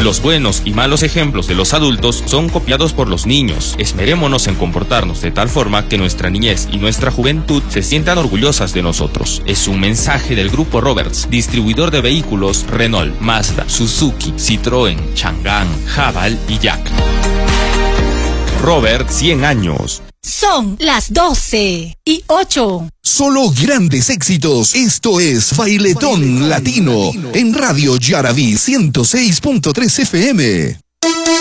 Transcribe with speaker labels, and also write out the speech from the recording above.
Speaker 1: Los buenos y malos ejemplos de los adultos son copiados por los niños. Esmerémonos en comportarnos de tal forma que nuestra niñez y nuestra juventud se sientan orgullosas de nosotros. Es un mensaje del Grupo Roberts, distribuidor de vehículos Renault, Mazda, Suzuki, Citroën, Chang'an, Haval y Jack. Robert, 100 años.
Speaker 2: Son las 12:08.
Speaker 3: Solo grandes éxitos. Esto es Bailetón Latino en Radio Yaraví 106.3 FM.